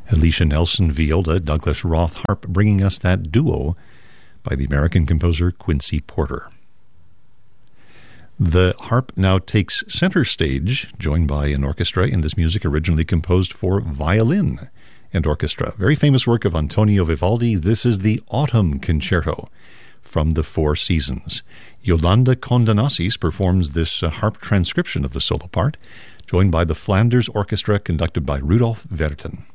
Alicia Nelson viola, Douglas Roth harp, bringing us that duo by the American composer Quincy Porter. The harp now takes center stage, joined by an orchestra in this music originally composed for violin and orchestra. Very famous work of Antonio Vivaldi. This is the Autumn Concerto from the Four Seasons. Yolanda Condanassis performs this harp transcription of the solo part, joined by the Flanders Orchestra conducted by Rudolf Verten.